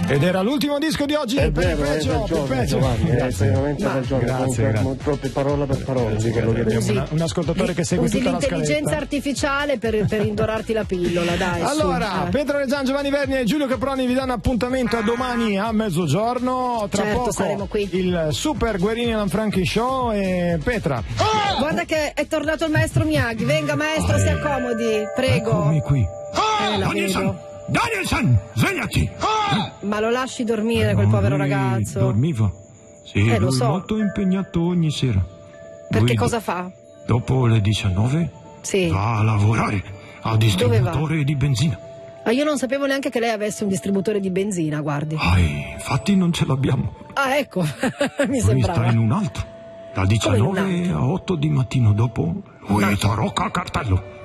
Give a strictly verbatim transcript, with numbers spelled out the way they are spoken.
Ed era l'ultimo disco di oggi è per vero, il peggio, per il peggio. Giovanni, Grazie. hai veramente Ma, ragione, grazie, confermo proprio parola per parola di quello che abbiamo dici. una- un ascoltatore che segue Usi tutta la l'intelligenza scaletta. artificiale per, per indorarti la pillola, dai. Allora, su. Eh. Pedro Reggian, Giovanni Verni e Giulio Caproni vi danno appuntamento a domani a mezzogiorno. Tra Certo, poco saremo qui. il Super Guerini e Lanfranchi Show e Petra. Guarda che è tornato il maestro Miyagi. Venga maestro, si accomodi, prego. Eccomi qui. Eh, la vedo. Danielson, svegliati! Ma lo lasci dormire quel povero Lui ragazzo. Dormiva. Sì, Eh, lo lui so. molto impegnato ogni sera. Perché Lui cosa fa? Dopo le diciannove Sì. va a lavorare al distributore di benzina. Ah, io non sapevo neanche che lei avesse un distributore di benzina, guardi. Ah, infatti non ce l'abbiamo. Ah, ecco, mi Lui sembrava. sta in un altro. Da Come in un diciannove a otto di mattino dopo, lui Ma- tarocca a cartello.